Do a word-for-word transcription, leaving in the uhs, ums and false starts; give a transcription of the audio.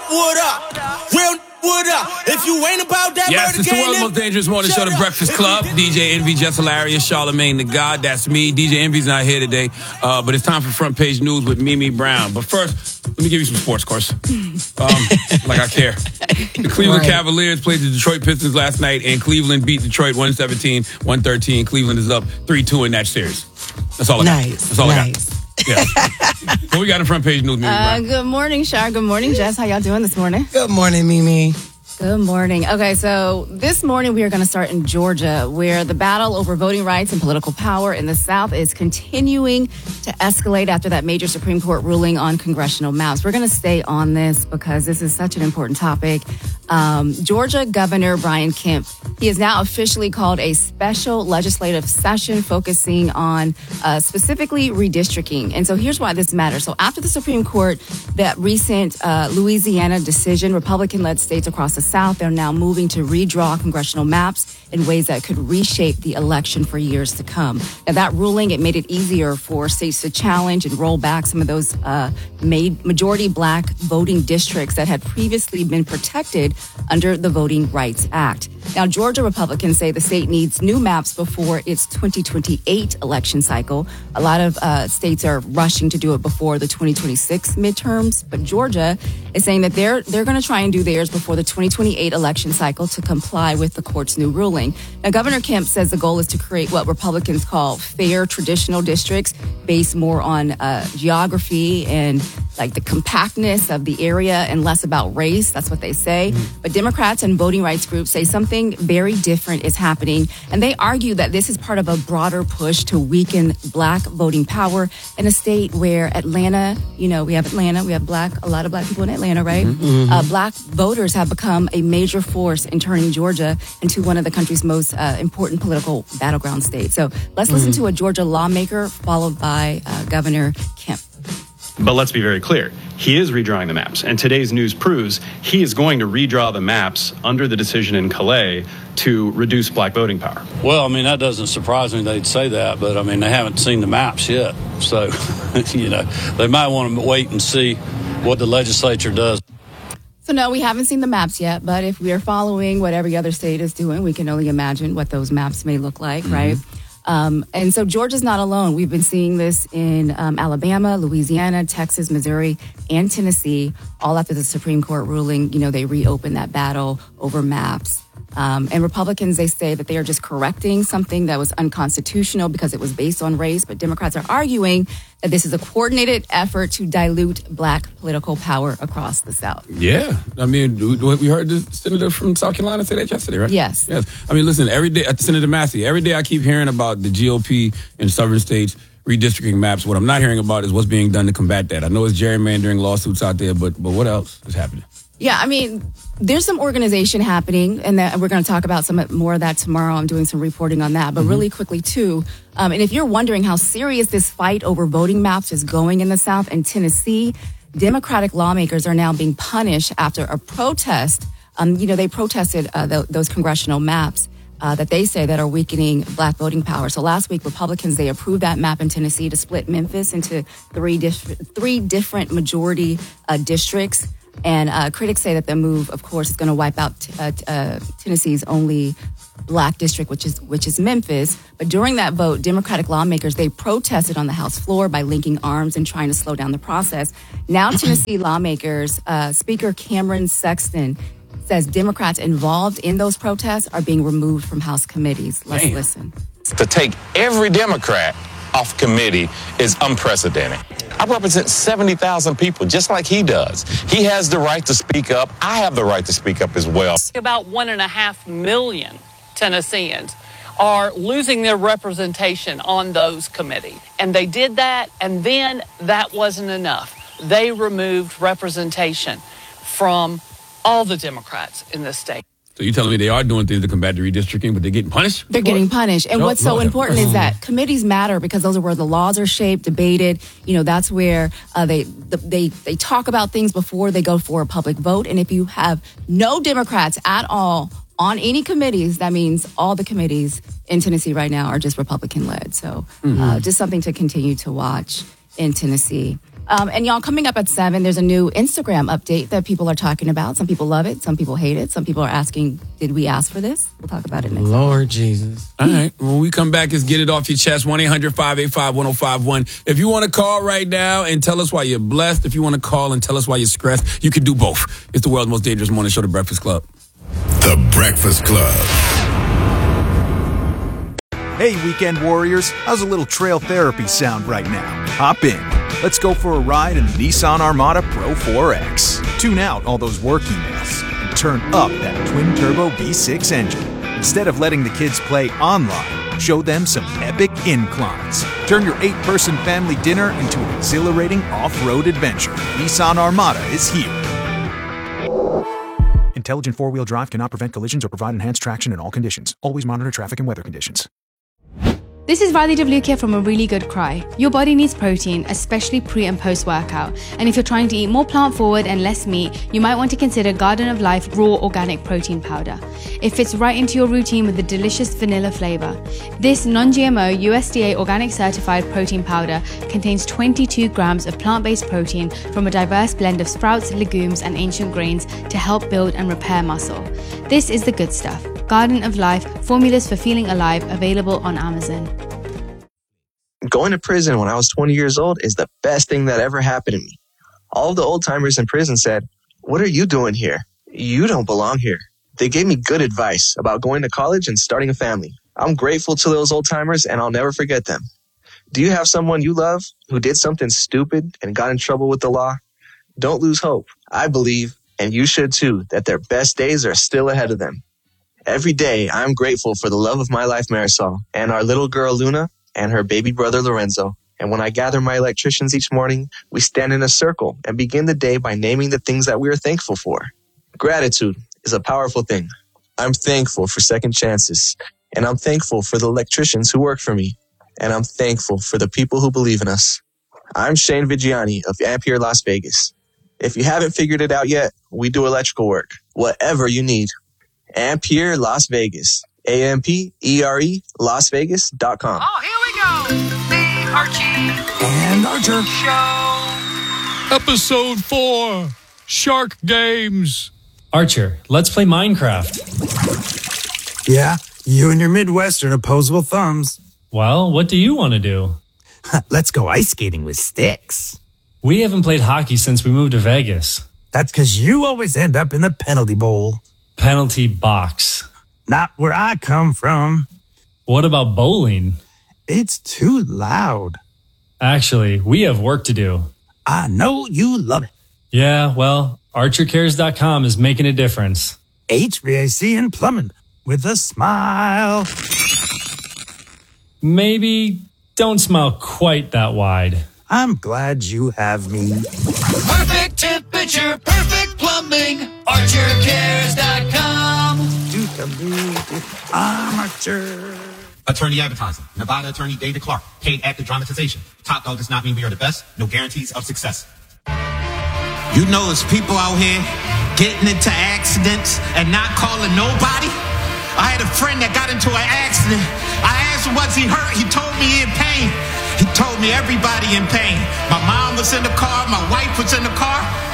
what up? Real what up? If you ain't about that yes, murder it's game, the world's most dangerous morning show, The Breakfast Club. D J Envy, Jess Hilarious, Charlamagne the God. That's me. D J Envy's not here today, uh, but it's time for front page news with Mimi Brown. But first, let me give you some sports, course. Um, like I care. The Cleveland right. Cavaliers played the Detroit Pistons last night, and Cleveland beat Detroit one seventeen, one thirteen. Cleveland is up three two in that series. That's all I got. Nice. That's all nice. I got. Yeah. What we got in front page news? Mimi uh, Brown? Good morning, Shar. Good morning, Jess. How y'all doing this morning? Good morning, Mimi. Good morning. Okay, so this morning we are going to start in Georgia, where the battle over voting rights and political power in the South is continuing to escalate after that major Supreme Court ruling on congressional maps. We're going to stay on this because this is such an important topic. Um, Georgia Governor Brian Kemp, he has now officially called a special legislative session focusing on uh, specifically redistricting. And so here's why this matters. So after the Supreme Court, that recent uh, Louisiana decision, Republican-led states across the South, they're now moving to redraw congressional maps in ways that could reshape the election for years to come. Now, that ruling, it made it easier for states to challenge and roll back some of those uh, made majority black voting districts that had previously been protected under the Voting Rights Act. Now, Georgia Republicans say the state needs new maps before its twenty twenty-eight election cycle. A lot of uh, states are rushing to do it before the twenty twenty-six midterms, but Georgia is saying that they're they're going to try and do theirs before the twenty twenty-eight election cycle to comply with the court's new ruling. Now, Governor Kemp says the goal is to create what Republicans call fair traditional districts based more on uh, geography and like the compactness of the area and less about race. That's what they say. Mm-hmm. But Democrats and voting rights groups say something very different is happening. And they argue that this is part of a broader push to weaken black voting power in a state where Atlanta, you know, we have Atlanta, we have black, a lot of black people in Atlanta, right? Mm-hmm. Uh, black voters have become a major force in turning Georgia into one of the country's most uh, important political battleground states. So let's mm-hmm. listen to a Georgia lawmaker followed by uh, Governor Kemp. But let's be very clear. He is redrawing the maps. And today's news proves he is going to redraw the maps under the decision in Calais to reduce black voting power. Well, I mean, that doesn't surprise me they'd say that. But, I mean, they haven't seen the maps yet. So, you know, they might want to wait and see what the legislature does. So, no, we haven't seen the maps yet. But if we are following what every other state is doing, we can only imagine what those maps may look like, mm-hmm. right? Um, and so Georgia's not alone. We've been seeing this in um, Alabama, Louisiana, Texas, Missouri, and Tennessee, all after the Supreme Court ruling. You know, they reopened that battle over maps. Um, and Republicans, they say that they are just correcting something that was unconstitutional because it was based on race. But Democrats are arguing that this is a coordinated effort to dilute black political power across the South. Yeah. I mean, we heard the senator from South Carolina say that yesterday, right? Yes. Yes. I mean, listen, every day, Senator Massey, every day I keep hearing about the G O P in southern states redistricting maps. What I'm not hearing about is what's being done to combat that. I know it's gerrymandering lawsuits out there, but but what else is happening? Yeah, I mean, there's some organization happening, and that we're going to talk about some more of that tomorrow. I'm doing some reporting on that. But mm-hmm. really quickly, too, um, and if you're wondering how serious this fight over voting maps is going in the South and Tennessee, Democratic lawmakers are now being punished after a protest. Um, you know, they protested uh, th- those congressional maps uh, that they say that are weakening black voting power. So last week, Republicans, they approved that map in Tennessee to split Memphis into three, dif- three different majority uh, districts. And uh, critics say that the move, of course, is going to wipe out t- uh, t- uh, Tennessee's only black district, which is which is Memphis. But during that vote, Democratic lawmakers, they protested on the House floor by linking arms and trying to slow down the process. Now, Tennessee lawmakers, uh, Speaker Cameron Sexton says Democrats involved in those protests are being removed from House committees. Let's Damn. listen. To take every Democrat off committee is unprecedented. I represent seventy thousand people, just like he does. He has the right to speak up. I have the right to speak up as well. About one and a half million Tennesseans are losing their representation on those committees. And they did that, and then that wasn't enough. They removed representation from all the Democrats in this state. So you're telling me they are doing things to combat the redistricting, but they're getting punished? They're getting punished. And no, what's so no, important no. is that committees matter because those are where the laws are shaped, debated. You know, that's where uh, they they they talk about things before they go for a public vote. And if you have no Democrats at all on any committees, that means all the committees in Tennessee right now are just Republican-led. So mm-hmm. uh, just something to continue to watch in Tennessee. Um, and y'all, coming up at seven, there's a new Instagram update that people are talking about. Some people love it. Some people hate it. Some people are asking, did we ask for this? We'll talk about it next. Lord Jesus. All right. When we come back, is get it off your chest. one eight hundred five eight five one oh five one. If you want to call right now and tell us why you're blessed, if you want to call and tell us why you're stressed, you can do both. It's the world's most dangerous morning show, The Breakfast Club. The Breakfast Club. Hey, weekend warriors. How's a little trail therapy sound right now? Hop in. Let's go for a ride in the Nissan Armada Pro four X. Tune out all those work emails and turn up that twin-turbo V six engine. Instead of letting the kids play online, show them some epic inclines. Turn your eight-person family dinner into an exhilarating off-road adventure. Nissan Armada is here. Intelligent four-wheel drive cannot prevent collisions or provide enhanced traction in all conditions. Always monitor traffic and weather conditions. This is Riley Devlukia from A Really Good Cry. Your body needs protein, especially pre and post workout. And if you're trying to eat more plant forward and less meat, you might want to consider Garden of Life Raw Organic Protein Powder. It fits right into your routine with a delicious vanilla flavor. This non-G M O U S D A organic certified protein powder contains twenty-two grams of plant-based protein from a diverse blend of sprouts, legumes, and ancient grains to help build and repair muscle. This is the good stuff. Garden of Life, formulas for feeling alive, available on Amazon. Going to prison when I was twenty years old is the best thing that ever happened to me. All of the old timers in prison said, "What are you doing here? You don't belong here." They gave me good advice about going to college and starting a family. I'm grateful to those old timers and I'll never forget them. Do you have someone you love who did something stupid and got in trouble with the law? Don't lose hope. I believe, and you should too, that their best days are still ahead of them. Every day, I'm grateful for the love of my life, Marisol, and our little girl, Luna, and her baby brother, Lorenzo. And when I gather my electricians each morning, we stand in a circle and begin the day by naming the things that we are thankful for. Gratitude is a powerful thing. I'm thankful for second chances, and I'm thankful for the electricians who work for me, and I'm thankful for the people who believe in us. I'm Shane Vigiani of Ampere Las Vegas. If you haven't figured it out yet, we do electrical work, whatever you need. Ampere Las Vegas. A M P E R E Las Vegas dot com. Oh, here we go. The Archie And Archer Show. Episode four. Shark Games. Archer, let's play Minecraft. Yeah, you and your Midwestern opposable thumbs. Well, what do you want to do? Let's go ice skating with sticks. We haven't played hockey since we moved to Vegas. That's because you always end up in the penalty bowl. Penalty box. Not where I come from. What about bowling? It's too loud. Actually, we have work to do. I know you love it. Yeah, well, Archer Cares dot com is making a difference. H V A C and plumbing with a smile. Maybe don't smile quite that wide. I'm glad you have me. Perfect temperature, perfect plumbing. Archer Cares dot com. You can be I'm Archer. Attorney advertising. Nevada attorney David Clark. Paid actor dramatization. Top dog does not mean we are the best. No guarantees of success. You know there's people out here getting into accidents and not calling nobody. I had a friend that got into an accident. I asked him, was he hurt? He told me in pain. He told me everybody in pain. My mom was in the car. My wife was in the car.